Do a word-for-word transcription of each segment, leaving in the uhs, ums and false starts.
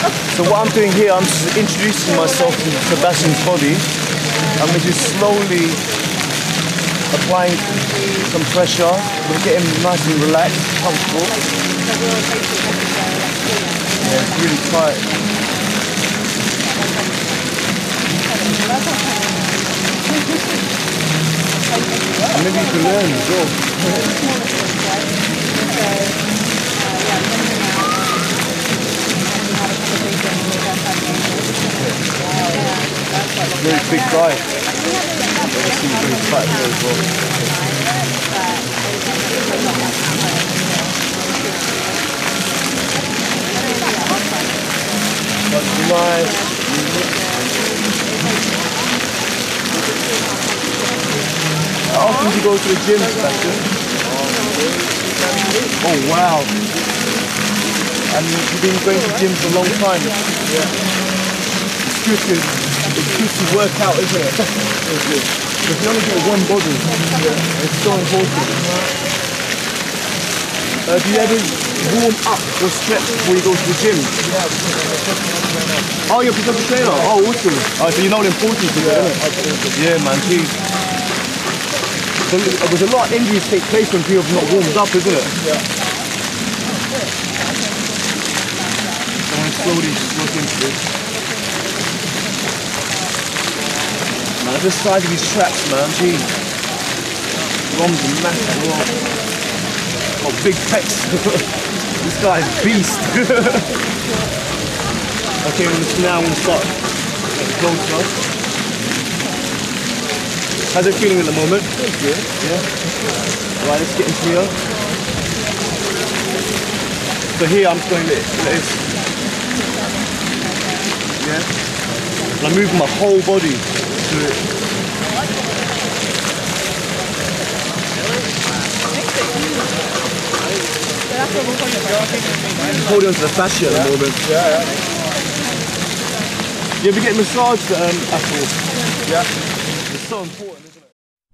So what I'm doing here, I'm just introducing myself to Sebastian's body. I'm just slowly applying some pressure. We'll get him nice and relaxed, comfortable. Yeah, it's really tight. And maybe you can learn as well. Very big guy. Obviously very fat here as well. That's nice. How often do you go to the gym, Sebastian? Oh wow. And you've been going to the gym for a long time? Yeah. It's good to, it's good to work out, isn't it? It's good. Because you only get one body. Yeah. It's so important. Uh, do you ever warm up or stretch before you go to the gym? Yeah. Oh, you're a professional trainer? Oh, awesome. Oh, so you know the importance of it, isn't it? Yeah, man, geez. So there's a lot of injuries take place when people have not warmed up, isn't it? Yeah. And slowly just look into this. Man, look at the size of these traps, man, geez. Roms are massive, well. Oh, big pecs. This guy's a beast. Okay, well, now I'm going to start getting closer. How's it feeling at the moment? It's good. Yeah? Alright, let's get into here. So here I'm just going like this. Yeah? And I'm moving my whole body to it. Holding onto the fascia at the moment. Yeah, yeah. You ever get massaged um, at all? Yeah. It's so important, isn't it?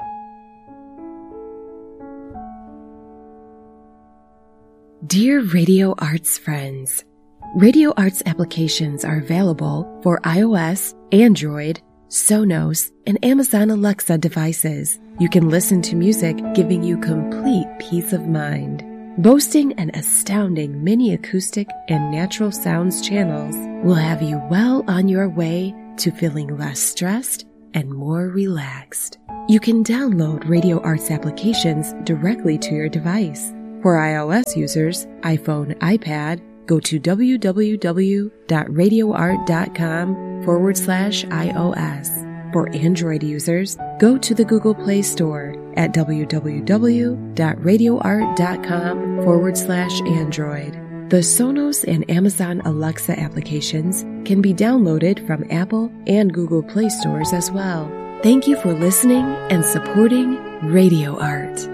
Dear Radio Arts friends, Radio Arts applications are available for iOS, Android, Sonos, and Amazon Alexa devices. You can listen to music giving you complete peace of mind. Boasting an astounding mini acoustic and natural sounds channels will have you well on your way to feeling less stressed and more relaxed. You can download Radio Arts applications directly to your device. For iOS users, iPhone, iPad, go to www.radioart.com forward slash iOS. For Android users, go to the Google Play Store at www.radioart.com forward slash Android. The Sonos and Amazon Alexa applications can be downloaded from Apple and Google Play stores as well. Thank you for listening and supporting Radio Art.